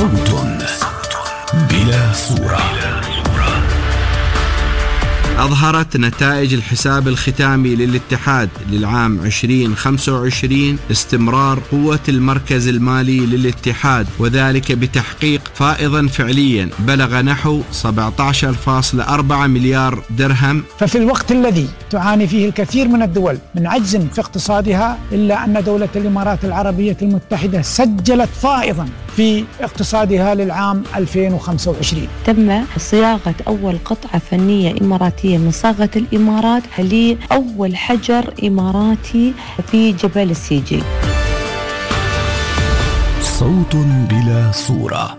صوت بلا صورة. أظهرت نتائج الحساب الختامي للاتحاد للعام 2025 استمرار قوة المركز المالي للاتحاد، وذلك بتحقيق فائضا فعليا بلغ نحو 17.4 مليار درهم. ففي الوقت الذي تعاني فيه الكثير من الدول من عجز في اقتصادها، إلا أن دولة الإمارات العربية المتحدة سجلت فائضا في اقتصادها للعام 2025. تم صياغة أول قطعة فنية إماراتية من صاغة الإمارات لأول حجر إماراتي في جبل السيجي. صوت بلا صورة.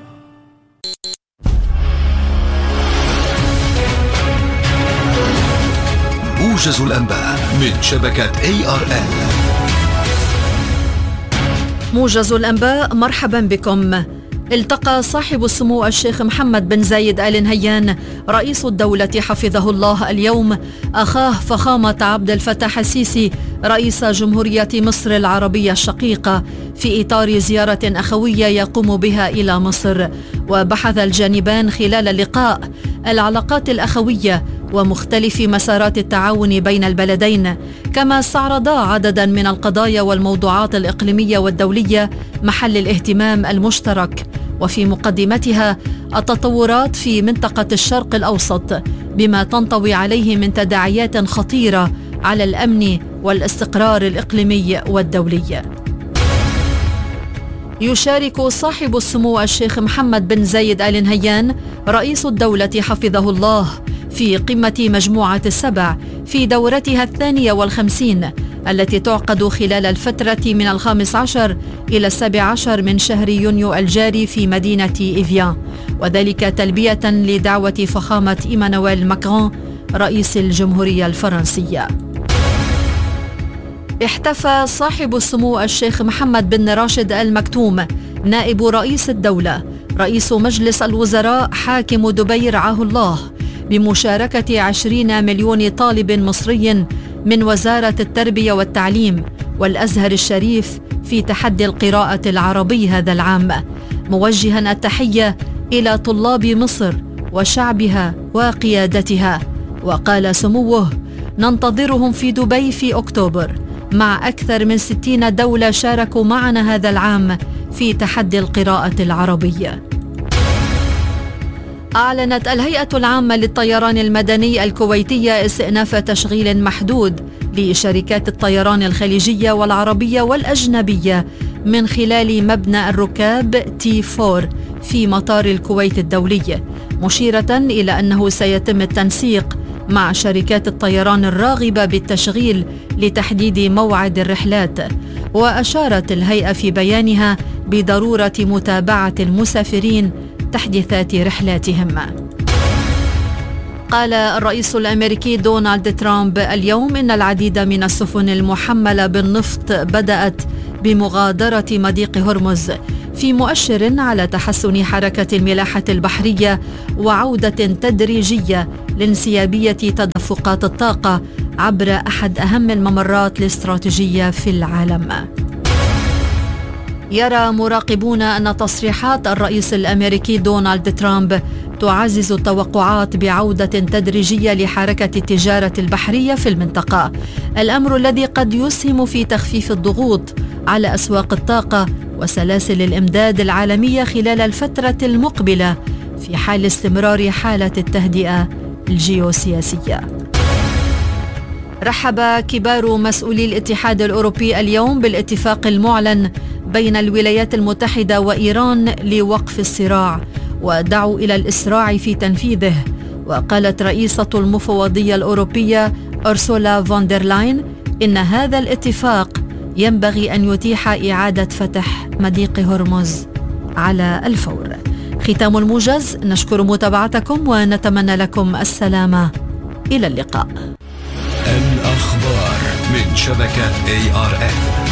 موجز الأنباء من شبكة ARN. موجز الأنباء، مرحبا بكم. التقى صاحب السمو الشيخ محمد بن زايد آل نهيان رئيس الدولة حفظه الله اليوم أخاه فخامة عبد الفتاح السيسي رئيس جمهورية مصر العربية الشقيقة في إطار زيارة أخوية يقوم بها إلى مصر. وبحث الجانبان خلال اللقاء العلاقات الأخوية ومختلف مسارات التعاون بين البلدين، كما استعرضا عددا من القضايا والموضوعات الإقليمية والدولية محل الاهتمام المشترك، وفي مقدمتها التطورات في منطقة الشرق الأوسط بما تنطوي عليه من تداعيات خطيرة على الأمن والاستقرار الإقليمي والدولي. يشارك صاحب السمو الشيخ محمد بن زايد آل نهيان رئيس الدولة حفظه الله في قمة مجموعة السبع في دورتها 52 التي تعقد خلال الفترة من 15 إلى 17 من شهر يونيو الجاري في مدينة إيفيان، وذلك تلبية لدعوة فخامة إيمانويل ماكرون رئيس الجمهورية الفرنسية. احتفى صاحب السمو الشيخ محمد بن راشد آل مكتوم نائب رئيس الدولة رئيس مجلس الوزراء حاكم دبي رعاه الله بمشاركة 20 مليون طالب مصري من وزارة التربية والتعليم والأزهر الشريف في تحدي القراءة العربي هذا العام، موجها التحية إلى طلاب مصر وشعبها وقيادتها. وقال سموه: ننتظرهم في دبي في أكتوبر مع أكثر من 60 دولة شاركوا معنا هذا العام في تحدي القراءة العربية. أعلنت الهيئة العامة للطيران المدني الكويتية استئناف تشغيل محدود لشركات الطيران الخليجية والعربية والأجنبية من خلال مبنى الركاب T4 في مطار الكويت الدولي، مشيرة إلى أنه سيتم التنسيق مع شركات الطيران الراغبة بالتشغيل لتحديد موعد الرحلات. وأشارت الهيئة في بيانها بضرورة متابعة المسافرين تحديثات رحلاتهم. قال الرئيس الأمريكي دونالد ترامب اليوم إن العديد من السفن المحملة بالنفط بدأت بمغادرة مضيق هرمز، في مؤشر على تحسن حركة الملاحة البحرية وعودة تدريجية لانسيابية تدفقات الطاقة عبر أحد أهم الممرات الاستراتيجية في العالم. يرى مراقبون أن تصريحات الرئيس الأمريكي دونالد ترامب تعزز التوقعات بعودة تدريجية لحركة التجارة البحرية في المنطقة، الأمر الذي قد يسهم في تخفيف الضغوط على أسواق الطاقة وسلاسل الإمداد العالمية خلال الفترة المقبلة في حال استمرار حالة التهدئة الجيوسياسية. رحب كبار مسؤولي الاتحاد الأوروبي اليوم بالاتفاق المعلن بين الولايات المتحدة وإيران لوقف الصراع، ودعوا إلى الإسراع في تنفيذه. وقالت رئيسة المفوضية الأوروبية أرسولا فوندرلاين إن هذا الاتفاق ينبغي أن يتيح إعادة فتح مضيق هرمز على الفور. ختام الموجز، نشكر متابعتكم ونتمنى لكم السلامة. إلى اللقاء. الأخبار من شبكة ARN.